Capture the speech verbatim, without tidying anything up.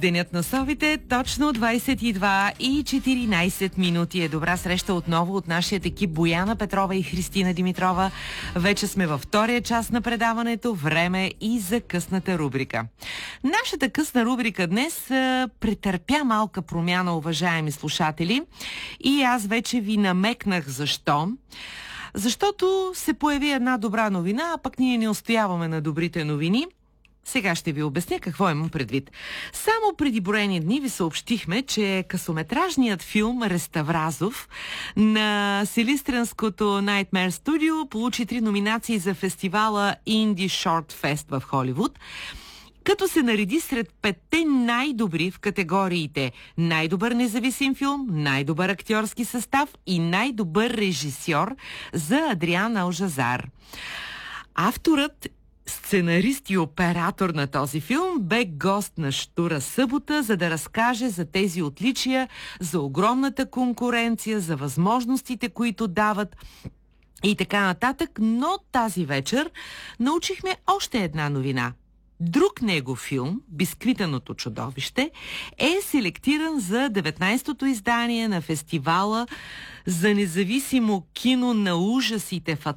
Денят на совите, точно двайсет и два и четиринайсет минути е. Добра среща отново от нашия екип Бояна Петрова и Христина Димитрова. Вече сме във втория част на предаването. Време и за късната рубрика. Нашата късна рубрика днес а, претърпя малка промяна, уважаеми слушатели. И аз вече ви намекнах защо. Защото се появи една добра новина, а пък ние не устояваме на добрите новини. Сега ще ви обясня какво имам предвид. Само преди броени дни ви съобщихме, че късометражният филм Реставразов на Силистренското Nightmare Studio получи три номинации за фестивала Indie Short Fest в Холивуд, като се нареди сред петте най-добри в категориите най-добър независим филм, най-добър актьорски състав и най-добър режисьор за Адриан Алжазар. Авторът, сценарист и оператор на този филм бе гост на Штура събота, за да разкаже за тези отличия, за огромната конкуренция, за възможностите, които дават и така нататък. Но тази вечер научихме още една новина. Друг негов филм, Бисквитеното чудовище, е селектиран за деветнайсетото издание на фестивала за независимо кино на ужасите в